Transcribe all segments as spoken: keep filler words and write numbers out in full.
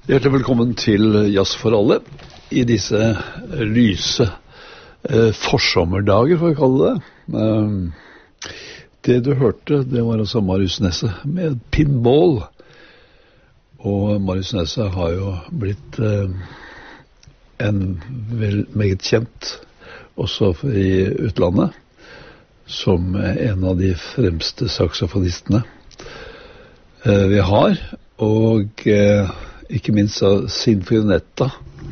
Hjertelig velkommen til Jazz for alle i disse lyse eh, forsommerdager, får vi kalle det. Eh, det du hørte, det var altså Marius Nesse med Pinball. Og Marius Nesse har jo blitt eh, en vel meget kjent også i utlandet som en av de fremste saksofonistene eh, vi har, og eh, ikke minst av Sinfonietta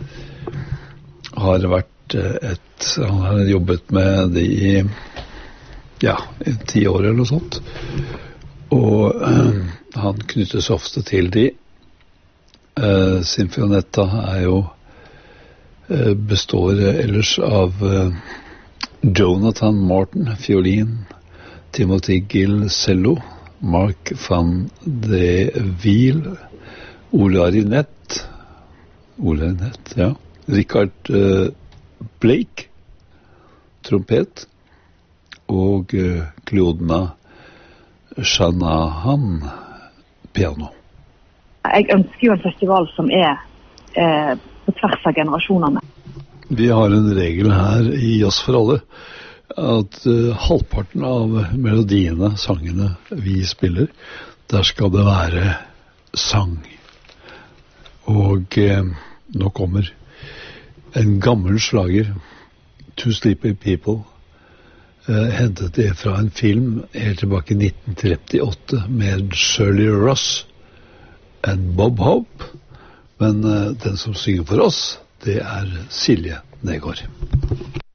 har vært et, han har jobbet med det i, ja, i ti år eller noe sånt. Og øh, han knyttes ofte til de. Uh, Sinfonietta er jo, uh, består ellers av uh, Jonathan Martin, fiolin, Timothy Gill, cello, Mark van de Wiel, Ole Arinett, Ole Arinett, ja. Richard uh, Blake, trompet, og uh, Claudna Shanahan, piano. Jeg ønsker jo en festival som er eh, på tvers av generasjonene. Vi har en regel her i Jazz for alle, at uh, halvparten av melodiene, sangene vi spiller, der skal det være sang. Og eh, nå kommer en gammel slager, To Sleepy People, eh, hentet det fra en film helt tilbake i nitten trettiåtte med Shirley Ross og Bob Hope, men eh, den som synger for oss, det er Silje Negård.